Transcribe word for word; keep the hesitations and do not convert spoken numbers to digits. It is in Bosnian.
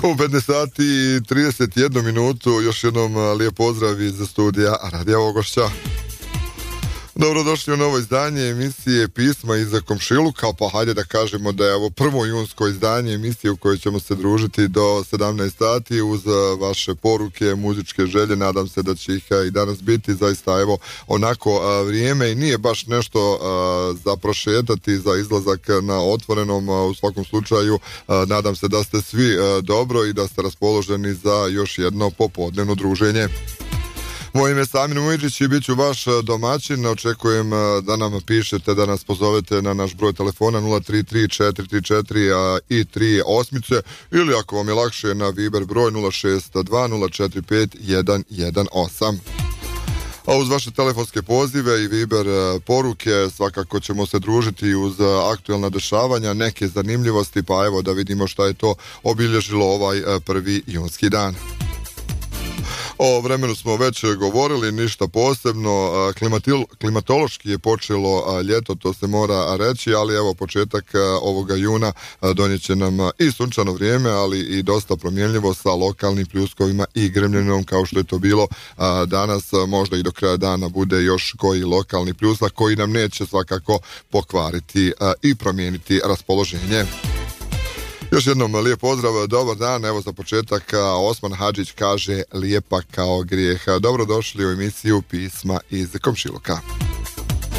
U petnaest sati i trideset jednu minutu još jednom lijep pozdrav iz studija Radija Ogošća. Dobrodošli u novo izdanje emisije Pisma iz komšiluka, pa hajde da kažemo da je ovo prvo junsko izdanje emisije u kojoj ćemo se družiti do sedamnaest sati uz vaše poruke, muzičke želje. Nadam se da će ih i danas biti zaista evo onako a, vrijeme i nije baš nešto a, za prošetati, za izlazak na otvorenom. A, u svakom slučaju a, nadam se da ste svi a, dobro i da ste raspoloženi za još jedno popodnevno druženje. Moje ime je Samir Mujidžić i bit ću vaš domaćin. Očekujem da nam pišete, da nas pozovete na naš broj telefona nula tri tri četiri tri četiri i tri osmice ili ako vam je lakše na Viber broj nula šest dva nula četiri pet jedan jedan osam. A uz vaše telefonske pozive i Viber poruke svakako ćemo se družiti uz aktualna dešavanja, neke zanimljivosti, pa evo da vidimo šta je to obilježilo ovaj prvi junski dan. O vremenu smo već govorili, ništa posebno, Klimatil, klimatološki je počelo ljeto, to se mora reći, ali evo početak ovoga juna donijet će nam i sunčano vrijeme, ali i dosta promjenljivo sa lokalnim pljuskovima i grmljenom kao što je to bilo danas, možda i do kraja dana bude još koji lokalni pljusak koji nam neće svakako pokvariti i promijeniti raspoloženje. Još jednom lijep pozdrav, dobar dan, evo za početak Osman Hadžić kaže lijepa kao grijeh. Dobrodošli u emisiju Pisma iz komšiluka.